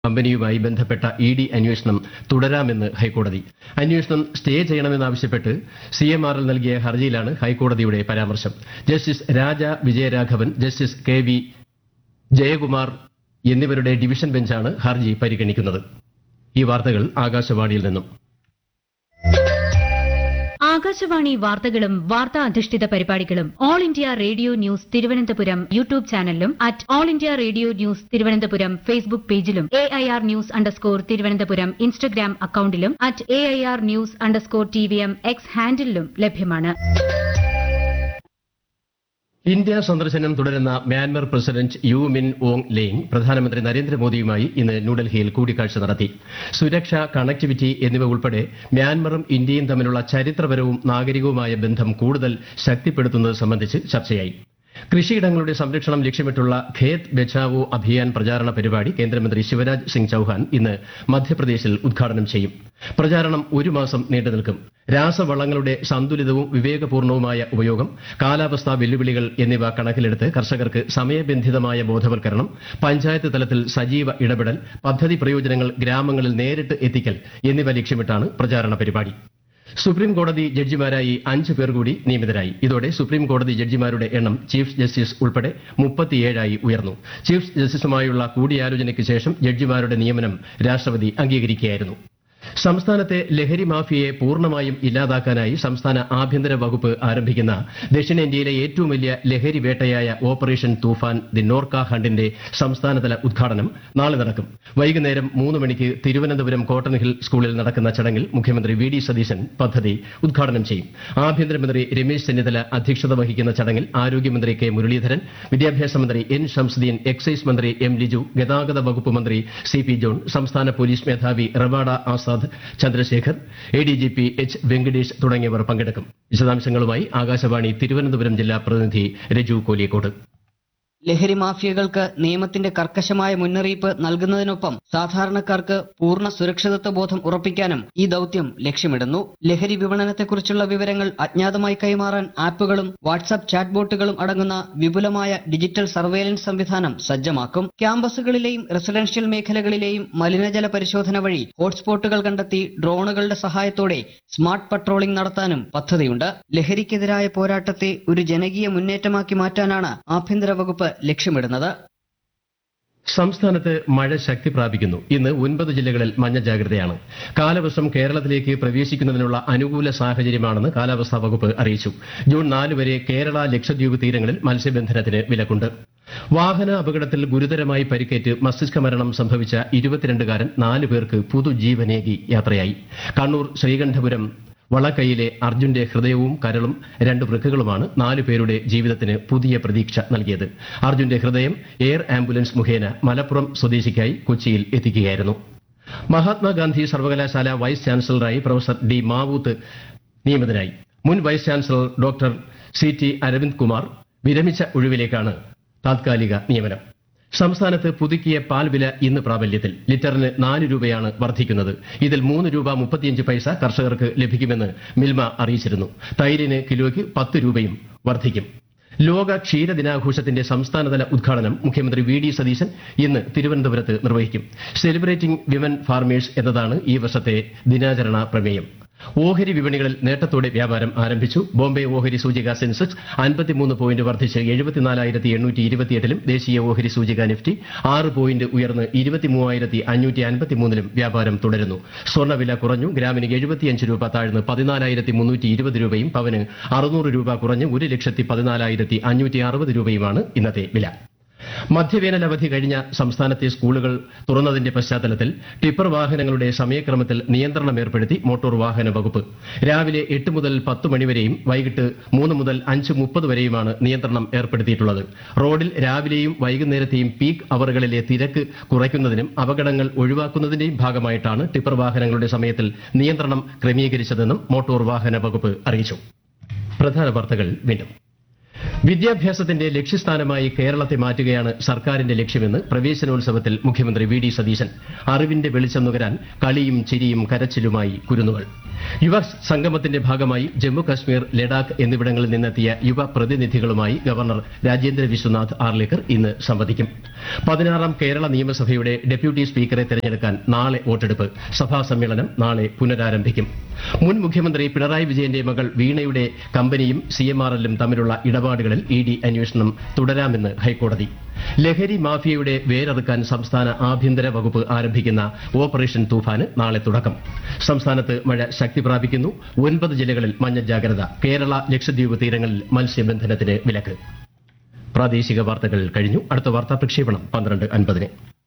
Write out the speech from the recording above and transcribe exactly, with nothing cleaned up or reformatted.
കമ്പനിയുമായി ബന്ധപ്പെട്ട E D അന്വേഷണം തുടരാമെന്ന് ഹൈക്കോടതി. അന്വേഷണം സ്റ്റേ ചെയ്യണമെന്നാവശ്യപ്പെട്ട് സി എം ആർ എൽ നൽകിയ ഹർജിയിലാണ് ഹൈക്കോടതിയുടെ പരാമർശം. ജസ്റ്റിസ് രാജ Vijayaraghavan, justice K V Jayakumar എന്നിവരുടെ ഡിവിഷൻ ബെഞ്ചാണ് ഹർജി പരിഗണിക്കുന്നത്. ഈ വാർത്തകൾ ആകാശവാണിയിൽ നിന്നും. ആകാശവാണി വാർത്തകളും വാർത്താ അധിഷ്ഠിത പരിപാടികളും all India radio news Thiruvananthapuram YouTube ചാനലിലും at all India radio news Thiruvananthapuram Facebook പേജിലും A I R news underscore Thiruvananthapuram Instagram അക്കൌണ്ടിലും at A I R news underscore T V M X ഹാൻഡിലും ലഭ്യമാണ്. ഇന്ത്യ സന്ദർശനം തുടരുന്ന മ്യാൻമർ പ്രസിഡന്റ് യു മിൻ Aung Hlaing പ്രധാനമന്ത്രി നരേന്ദ്രമോദിയുമായി ഇന്ന് ന്യൂഡൽഹിയിൽ കൂടിക്കാഴ്ച നടത്തി. സുരക്ഷ, കണക്ടിവിറ്റി എന്നിവ ഉൾപ്പെടെ മ്യാൻമറും ഇന്ത്യയും തമ്മിലുള്ള ചരിത്രപരവും നാഗരികവുമായ ബന്ധം കൂടുതൽ ശക്തിപ്പെടുത്തുന്നത് സംബന്ധിച്ച് ചർച്ചയായി. കൃഷിയിടങ്ങളുടെ സംരക്ഷണം ലക്ഷ്യമിട്ടുള്ള ഖേത് ബച്ചാവോ അഭിയാൻ പ്രചാരണ പരിപാടി കേന്ദ്രമന്ത്രി ശിവരാജ് സിംഗ് ചൌഹാൻ ഇന്ന് മധ്യപ്രദേശിൽ ഉദ്ഘാടനം ചെയ്യും. പ്രചാരണം ഒരു മാസം നീണ്ടുനിൽക്കും. രാസവളങ്ങളുടെ സന്തുലിതവും വിവേകപൂർണവുമായ ഉപയോഗം, കാലാവസ്ഥാ വെല്ലുവിളികൾ എന്നിവ കണക്കിലെടുത്ത് കർഷകർക്ക് സമയബന്ധിതമായ ബോധവൽക്കരണം, പഞ്ചായത്ത് തലത്തിൽ സജീവ ഇടപെടൽ, പദ്ധതി പ്രയോജനങ്ങൾ ഗ്രാമങ്ങളിൽ നേരിട്ട് എത്തിക്കൽ എന്നിവ ലക്ഷ്യമിട്ടാണ് പ്രചാരണ പരിപാടി. സുപ്രീം കോടതി ജഡ്ജിമാരായി അഞ്ച് പേർ കൂടി നിയമിതരായി. ഇതോടെ സുപ്രീം കോടതി ജഡ്ജിമാരുടെ എണ്ണം ചീഫ് ജസ്റ്റിസ് ഉൾപ്പെടെ മുപ്പത്തിയേഴായി ഉയർന്നു. ചീഫ് ജസ്റ്റിസുമായുള്ള കൂടിയാലോചനയ്ക്ക് ശേഷം ജഡ്ജിമാരുടെ നിയമനം രാഷ്ട്രപതി അംഗീകരിക്കുകയായിരുന്നു. സംസ്ഥാനത്തെ ലഹരി മാഫിയയെ പൂർണ്ണമായും ഇല്ലാതാക്കാനായി സംസ്ഥാന ആഭ്യന്തര വകുപ്പ് ആരംഭിക്കുന്ന ദക്ഷിണേന്ത്യയിലെ ഏറ്റവും വലിയ ലഹരി വേട്ടയായ ഓപ്പറേഷൻ തൂഫാൻ ദി നോർക്ക ഹണ്ടിന്റെ സംസ്ഥാനതല ഉദ്ഘാടനം നാളെ നടക്കും. വൈകുന്നേരം മൂന്ന് മണിക്ക് തിരുവനന്തപുരം കോട്ടൺ ഹിൽ സ്കൂളിൽ നടക്കുന്ന ചടങ്ങിൽ മുഖ്യമന്ത്രി വി ഡി സതീശൻ പദ്ധതി ഉദ്ഘാടനം ചെയ്യും. ആഭ്യന്തരമന്ത്രി രമേശ് ചെന്നിത്തല അധ്യക്ഷത വഹിക്കുന്ന ചടങ്ങിൽ ആരോഗ്യമന്ത്രി കെ മുരളീധരൻ, വിദ്യാഭ്യാസ മന്ത്രി എൻ ഷംസുദ്ദീൻ, എക്സൈസ് മന്ത്രി എം ലിജു, ഗതാഗത വകുപ്പ് മന്ത്രി സി പി ജോൺ, സംസ്ഥാന പോലീസ് മേധാവി Ravada Azad Chandrasekhar, A D G P H Venkatesh തുടങ്ങിയവർ പങ്കെടുക്കും. വിശദാംശങ്ങളുമായി ആകാശവാണി തിരുവനന്തപുരം ജില്ലാ പ്രതിനിധി രജു കോലിയക്കോട്. ലഹരി മാഫിയകൾക്ക് നിയമത്തിന്റെ കർക്കശമായ മുന്നറിയിപ്പ് നൽകുന്നതിനൊപ്പം സാധാരണക്കാർക്ക് പൂർണ്ണ സുരക്ഷിതത്വ ബോധം ഉറപ്പിക്കാനും ഈ ദൌത്യം ലക്ഷ്യമിടുന്നു. ലഹരി വിപണനത്തെക്കുറിച്ചുള്ള വിവരങ്ങൾ അജ്ഞാതമായി കൈമാറാൻ ആപ്പുകളും വാട്സ്ആപ്പ് ചാറ്റ് ബോട്ടുകളും അടങ്ങുന്ന വിപുലമായ ഡിജിറ്റൽ സർവേലൻസ് സംവിധാനം സജ്ജമാക്കും. ക്യാമ്പസുകളിലെയും റെസിഡൻഷ്യൽ മേഖലകളിലെയും മലിനജല പരിശോധന വഴി ഹോട്ട്സ്പോട്ടുകൾ കണ്ടെത്തി ഡ്രോണുകളുടെ സഹായത്തോടെ സ്മാർട്ട് പട്രോളിംഗ് നടത്താനും പദ്ധതിയുണ്ട്. ലഹരിക്കെതിരായ പോരാട്ടത്തെ ഒരു ജനകീയ മുന്നേറ്റമാക്കി മാറ്റാനാണ് ആഭ്യന്തര വകുപ്പ് ലക്ഷ്യമിടുന്നത്. സംസ്ഥാനത്ത് മഴ ശക്തി പ്രാപിക്കുന്നു. ഇന്ന് ഒൻപത് ജില്ലകളിൽ മഞ്ഞ ജാഗ്രതയാണ്. കാലവർഷം കേരളത്തിലേക്ക് പ്രവേശിക്കുന്നതിനുള്ള അനുകൂല സാഹചര്യമാണെന്ന് കാലാവസ്ഥാ വകുപ്പ് അറിയിച്ചു. ജൂൺ നാല് വരെ കേരള, ലക്ഷദ്വീപ് തീരങ്ങളിൽ മത്സ്യബന്ധനത്തിന് വിലക്കുണ്ട്. വാഹന അപകടത്തിൽ ഗുരുതരമായി പരിക്കേറ്റ് മസ്തിഷ്ക മരണം സംഭവിച്ച ഇരുപത്തിരണ്ടുകാരൻ നാല് പേർക്ക് പുതുജീവനേകി യാത്രയായി. കണ്ണൂർ ശ്രീകണ്ഠപുരം വളക്കൈയിലെ അർജുന്റെ ഹൃദയവും കരളും രണ്ട് വൃക്കകളുമാണ് നാലു പേരുടെ ജീവിതത്തിന് പുതിയ പ്രതീക്ഷ നൽകിയത്. അർജുന്റെ ഹൃദയം എയർ ആംബുലൻസ് മുഖേന മലപ്പുറം സ്വദേശിക്കായി കൊച്ചിയിൽ എത്തിക്കുകയായിരുന്നു. മഹാത്മാഗാന്ധി സർവകലാശാല വൈസ് ചാൻസലറായി പ്രൊഫസർ ഡി മാവൂത്ത് നിയമിതനായി. മുൻ vice chancellor doctor C T Aravind Kumar വിരമിച്ച ഒഴിവിലേക്കാണ് താത്കാലിക നിയമനം. സംസ്ഥാനത്ത് പുതുക്കിയ പാൽ വില ഇന്ന് പ്രാബല്യത്തിൽ. ലിറ്ററിന് നാല് രൂപയാണ് വർദ്ധിക്കുന്നത്. ഇതിൽ മൂന്ന് രൂപ മുപ്പത്തിയഞ്ച് പൈസ കർഷകർക്ക് ലഭിക്കുമെന്ന് മിൽമ അറിയിച്ചിരുന്നു. തൈരിന് കിലോയ്ക്ക് പത്ത് രൂപയും വർദ്ധിക്കും. ലോക ക്ഷീരദിനാഘോഷത്തിന്റെ സംസ്ഥാനതല ഉദ്ഘാടനം മുഖ്യമന്ത്രി വി ഡി സതീശൻ ഇന്ന് തിരുവനന്തപുരത്ത് നിർവഹിക്കും. സെലിബ്രേറ്റിംഗ് വിമൻ ഫാർമേഴ്സ് എന്നതാണ് ഈ വർഷത്തെ ദിനാചരണ പ്രമേയം. ഓഹരി വിപണികളിൽ നേട്ടത്തോടെ വ്യാപാരം ആരംഭിച്ചു. ബോംബെ ഓഹരി സൂചിക സെൻസെക്സ് അൻപത്തിമൂന്ന് പോയിന്റ് വർദ്ധിച്ച് എഴുപത്തിനാലായിരത്തി എണ്ണൂറ്റി ഇരുപത്തിയെട്ടിലും ദേശീയ ഓഹരി സൂചിക നിഫ്റ്റി ആറ് പോയിന്റ് ഉയർന്ന് ഇരുപത്തിമൂവായിരത്തി അഞ്ഞൂറ്റി അൻപത്തിമൂന്നിലും വ്യാപാരം തുടരുന്നു. സ്വർണ്ണവില കുറഞ്ഞു. ഗ്രാമിന് എഴുപത്തിയഞ്ച് രൂപ താഴ്ന്ന് പതിനാലായിരത്തി മുന്നൂറ്റി ഇരുപത് രൂപയും പവന് അറുന്നൂറ് രൂപ കുറഞ്ഞ് ഒരു ലക്ഷത്തി പതിനാലായിരത്തി അഞ്ഞൂറ്റി അറുപത് രൂപയുമാണ് ഇന്നത്തെ വില. മധ്യവേനൽ അവധി കഴിഞ്ഞ സംസ്ഥാനത്തെ സ്കൂളുകൾ തുറന്നതിന്റെ പശ്ചാത്തലത്തിൽ ടിപ്പർ വാഹനങ്ങളുടെ സമയക്രമത്തിൽ നിയന്ത്രണം ഏർപ്പെടുത്തി മോട്ടോർ വാഹന വകുപ്പ്. രാവിലെ എട്ട് മുതൽ പത്ത് മണിവരെയും വൈകിട്ട് മൂന്ന് മുതൽ അഞ്ച് മുപ്പത് വരെയുമാണ് നിയന്ത്രണം ഏർപ്പെടുത്തിയിട്ടുള്ളത്. റോഡിൽ രാവിലെയും വൈകുന്നേരത്തെയും പീക്ക് അവറുകളിലെ തിരക്ക് കുറയ്ക്കുന്നതിനും അപകടങ്ങൾ ഒഴിവാക്കുന്നതിന്റെയും ഭാഗമായിട്ടാണ് ടിപ്പർ വാഹനങ്ങളുടെ സമയത്തിൽ നിയന്ത്രണം ക്രമീകരിച്ചതെന്നും മോട്ടോർ വാഹന വകുപ്പ് അറിയിച്ചു. പ്രധാന വാർത്തകൾ വീണ്ടും. വിദ്യാഭ്യാസത്തിന്റെ ലക്ഷ്യസ്ഥാനമായി കേരളത്തെ മാറ്റുകയാണ് സർക്കാരിന്റെ ലക്ഷ്യമെന്ന് പ്രവേശനോത്സവത്തിൽ മുഖ്യമന്ത്രി വി ഡി സതീശൻ. അറിവിന്റെ വെളിച്ചം നുകരാൻ കളിയും ചിരിയും കരച്ചിലുമായി കുരുന്നുകൾ. യുവ സംഗമത്തിന്റെ ഭാഗമായി ജമ്മു കശ്മീർ, ലഡാക്ക് എന്നിവിടങ്ങളിൽ നിന്നെത്തിയ യുവ പ്രതിനിധികളുമായി ഗവർണർ രാജേന്ദ്ര വിശ്വനാഥ് ആർലേക്കർ ഇന്ന് സംവദിക്കും. പതിനാറാം കേരള നിയമസഭയുടെ ഡെപ്യൂട്ടി സ്പീക്കറെ തെരഞ്ഞെടുക്കാൻ നാളെ വോട്ടെടുപ്പ്. സഭാ സമ്മേളനം നാളെ പുനരാരംഭിക്കും. മുൻ മുഖ്യമന്ത്രി പിണറായി വിജയന്റെ മകൾ വീണയുടെ കമ്പനിയും സി എം ആർ എല്ലും തമ്മിലുള്ള ഇടപാടുകളിൽ ഇ ഡി അന്വേഷണം തുടരാമെന്ന് ഹൈക്കോടതി. ലഹരി മാഫിയയുടെ വേരറുക്കാൻ സംസ്ഥാന ആഭ്യന്തര വകുപ്പ് ആരംഭിക്കുന്ന ഓപ്പറേഷൻ തൂഫാന് നാളെ തുടക്കം. സംസ്ഥാനത്ത് മഴ ശക്തി പ്രാപിക്കുന്നു. ഒൻപത് ജില്ലകളിൽ മഞ്ഞ ജാഗ്രത. കേരള, ലക്ഷദ്വീപ് തീരങ്ങളിൽ മത്സ്യബന്ധനത്തിന് വിലക്ക്. പ്രാദേശിക വാർത്തകൾ കഴിഞ്ഞു. അടുത്ത വാർത്താ പ്രക്ഷേപണം പന്ത്രണ്ട് അൻപതിന്.